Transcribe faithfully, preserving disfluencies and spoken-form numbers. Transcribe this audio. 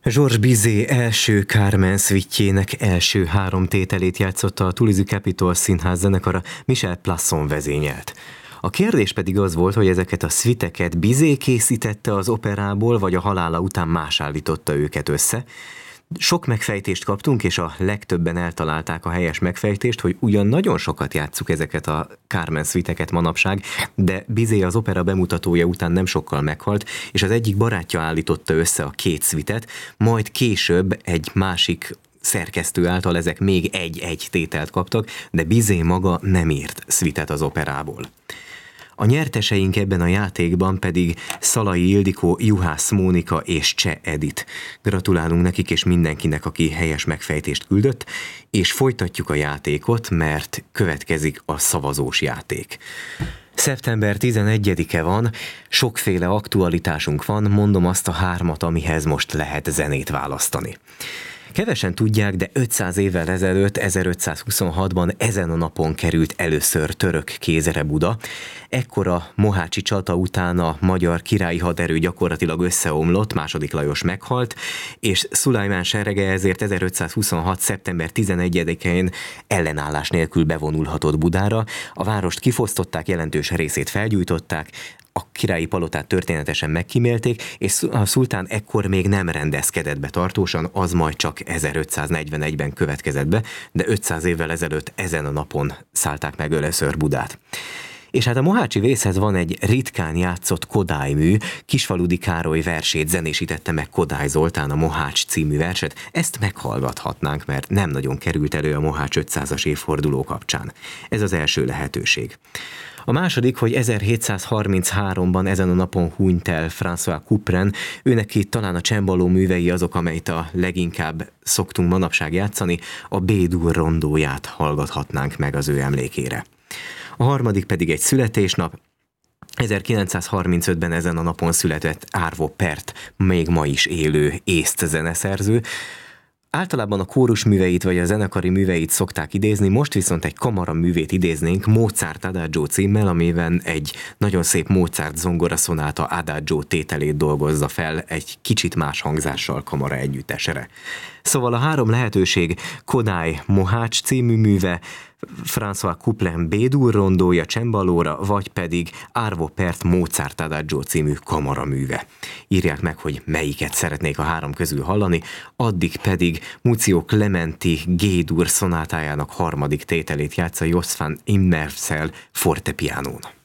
Georges Bizet első Carmen szvitjének első három tételét játszotta a Toulouse Capitol Színház zenekara, Michel Plasson vezényelt. A kérdés pedig az volt, hogy ezeket a szviteket Bizet készítette az operából, vagy a halála után más állította őket össze. Sok megfejtést kaptunk, és a legtöbben eltalálták a helyes megfejtést, hogy ugyan nagyon sokat játsszuk ezeket a Carmen szviteket manapság, de Bizet az opera bemutatója után nem sokkal meghalt, és az egyik barátja állította össze a két szvitet, majd később egy másik szerkesztő által ezek még egy-egy tételt kaptak, de Bizet maga nem írt szvitet az operából. A nyerteseink ebben a játékban pedig Szalai Ildikó, Juhász Mónika és Cseh Edit. Gratulálunk nekik és mindenkinek, aki helyes megfejtést küldött, és folytatjuk a játékot, mert következik a szavazós játék. szeptember tizenegyedike van, sokféle aktualitásunk van, mondom azt a hármat, amihez most lehet zenét választani. Kevesen tudják, de ötszáz évvel ezelőtt, ezerötszázhuszonhatban ezen a napon került először török kézre Buda. Ekkor a mohácsi csata után a magyar királyi haderő gyakorlatilag összeomlott, második Lajos meghalt, és Szulajmán serege ezért ezerötszázhuszonhat. szeptember tizenegyedikén ellenállás nélkül bevonulhatott Budára. A várost kifosztották, jelentős részét felgyújtották, a királyi palotát történetesen megkímélték, és a szultán ekkor még nem rendezkedett be tartósan, az majd csak ezerötszáznegyvenegyben következett be, de ötszáz évvel ezelőtt ezen a napon szállták meg először Budát. És hát a mohácsi vészhez van egy ritkán játszott Kodály-mű, Kisfaludy Károly versét zenésítette meg Kodály Zoltán, a Mohács című verset. Ezt meghallgathatnánk, mert nem nagyon került elő a Mohács ötszázas évforduló kapcsán. Ez az első lehetőség. A második, hogy ezerhétszázharminchárom ezen a napon hunyt el François Couperin, őnek itt talán a csembaló művei azok, amelyet a leginkább szoktunk manapság játszani, a B-dur rondóját hallgathatnánk meg az ő emlékére. A harmadik pedig egy születésnap, ezerkilencszázharmincötben ezen a napon született Arvo Pärt, még ma is élő észt zeneszerző. Általában a kórusműveit vagy a zenekari műveit szokták idézni, most viszont egy kamara művét idéznénk Mozart Adagio címmel, amiben egy nagyon szép Mozart zongoraszonáta Adagio tételét dolgozza fel egy kicsit más hangzással kamara együttesre. Szóval a három lehetőség: Kodály Mohács című műve, François Couperin B-dur rondója csembalóra, vagy pedig Arvo Pärt Mozart Adagio című kamaraműve. Írják meg, hogy melyiket szeretnék a három közül hallani, addig pedig Muzio Clementi G-dur szonátájának harmadik tételét játsza Jos van Immersel fortepianón.